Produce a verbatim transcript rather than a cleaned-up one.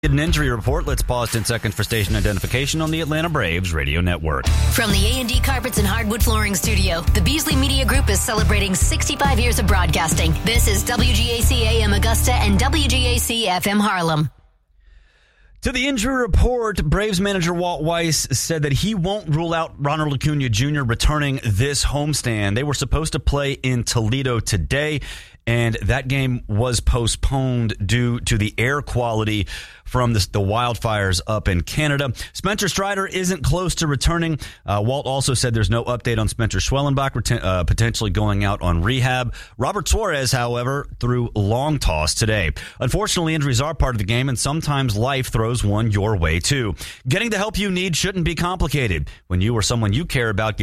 An injury report. Let's pause ten seconds for station identification on the Atlanta Braves radio network. From the A and D Carpets and Hardwood Flooring Studio, the Beasley Media Group is celebrating sixty-five years of broadcasting. This is W G A C A M Augusta and W G A C F M Harlem. To the injury report, Braves manager Walt Weiss said that he won't rule out Ronald Acuna Junior returning this homestand. They were supposed to play in Toledo today, and that game was postponed due to the air quality from the, the wildfires up in Canada. Spencer Strider isn't close to returning. Uh, Walt also said there's no update on Spencer Schwellenbach reten- uh, potentially going out on rehab. Robert Suarez, however, threw long toss today. Unfortunately, injuries are part of the game, and sometimes life throws one your way, too. Getting the help you need shouldn't be complicated. When you or someone you care about